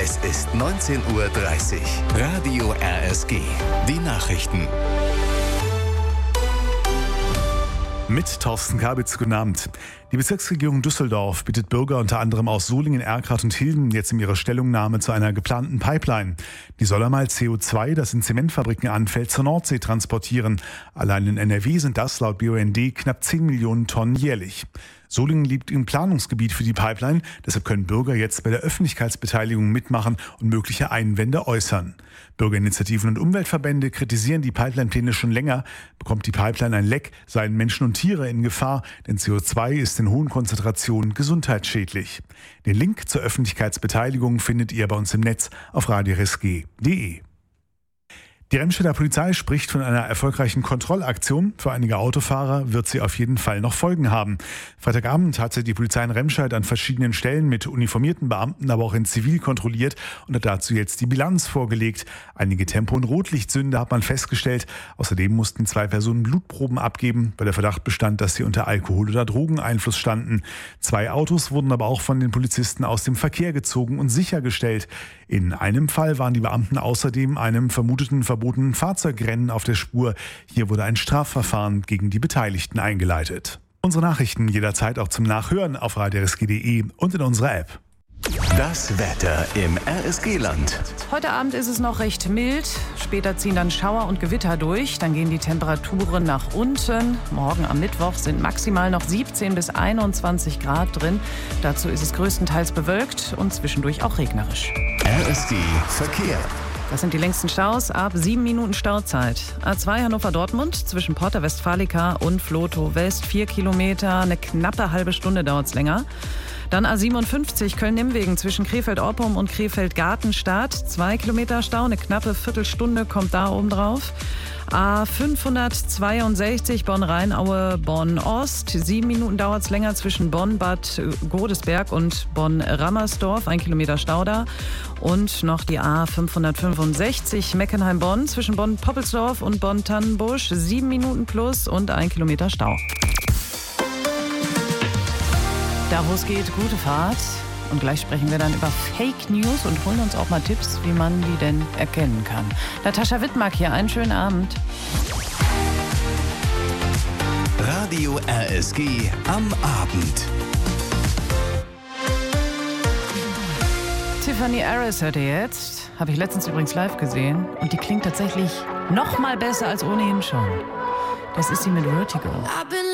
Es ist 19:30 Uhr. Radio RSG. Die Nachrichten. Mit Thorsten Kabitz, guten Abend. Die Bezirksregierung Düsseldorf bittet Bürger unter anderem aus Solingen, Erkrath und Hilden jetzt in ihrer Stellungnahme zu einer geplanten Pipeline. Die soll einmal CO2, das in Zementfabriken anfällt, zur Nordsee transportieren. Allein in NRW sind das laut BUND knapp 10 Millionen Tonnen jährlich. Solingen liegt im Planungsgebiet für die Pipeline, deshalb können Bürger jetzt bei der Öffentlichkeitsbeteiligung mitmachen und mögliche Einwände äußern. Bürgerinitiativen und Umweltverbände kritisieren die Pipeline-Pläne schon länger. Bekommt die Pipeline ein Leck, seien Menschen und Tiere in Gefahr, denn CO2 ist in hohen Konzentrationen gesundheitsschädlich. Den Link zur Öffentlichkeitsbeteiligung findet ihr bei uns im Netz auf radiorsg.de. Die Remscheider Polizei spricht von einer erfolgreichen Kontrollaktion. Für einige Autofahrer wird sie auf jeden Fall noch Folgen haben. Freitagabend hatte die Polizei in Remscheid an verschiedenen Stellen mit uniformierten Beamten, aber auch in Zivil kontrolliert und hat dazu jetzt die Bilanz vorgelegt. Einige Tempo- und Rotlichtsünder hat man festgestellt. Außerdem mussten 2 Personen Blutproben abgeben, weil der Verdacht bestand, dass sie unter Alkohol- oder Drogeneinfluss standen. 2 Autos wurden aber auch von den Polizisten aus dem Verkehr gezogen und sichergestellt. In einem Fall waren die Beamten außerdem einem vermuteten verbotenen Fahrzeugrennen auf der Spur. Hier wurde ein Strafverfahren gegen die Beteiligten eingeleitet. Unsere Nachrichten jederzeit auch zum Nachhören auf radiorsg.de und in unserer App. Das Wetter im RSG-Land. Heute Abend ist es noch recht mild. Später ziehen dann Schauer und Gewitter durch. Dann gehen die Temperaturen nach unten. Morgen am Mittwoch sind maximal noch 17 bis 21 Grad drin. Dazu ist es größtenteils bewölkt und zwischendurch auch regnerisch. RSG Verkehr. Das sind die längsten Staus, ab 7 Minuten Stauzeit. A2 Hannover-Dortmund zwischen Porta Westfalica und Vlotho West 4 Kilometer. Eine knappe halbe Stunde dauert es länger. Dann A57 Köln-Nimwegen zwischen Krefeld-Oppum und Krefeld-Gartenstadt. 2 Kilometer Stau, eine knappe Viertelstunde kommt da oben drauf. A562 Bonn-Rheinaue, Bonn-Ost. 7 Minuten dauert es länger zwischen Bonn-Bad Godesberg und Bonn-Rammersdorf. 1 Kilometer Stau da. Und noch die A565 Meckenheim-Bonn zwischen Bonn-Poppelsdorf und Bonn-Tannenbusch. 7 Minuten plus und 1 Kilometer Stau. Da wo es geht, gute Fahrt. Und gleich sprechen wir dann über Fake News und holen uns auch mal Tipps, wie man die denn erkennen kann. Natascha Wittmark hier, einen schönen Abend. Radio RSG am Abend. Tiffany Harris hört ihr jetzt. Habe ich letztens übrigens live gesehen. Und die klingt tatsächlich noch mal besser als ohnehin schon. Das ist sie mit Vertigo.